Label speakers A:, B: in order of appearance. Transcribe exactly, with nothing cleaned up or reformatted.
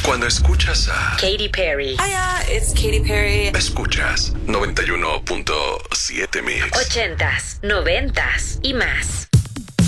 A: Cuando escuchas a
B: Katy Perry.
C: Hiya, it's Katy Perry.
A: Escuchas noventa y uno punto siete Mix.
B: Ochentas, noventas y más.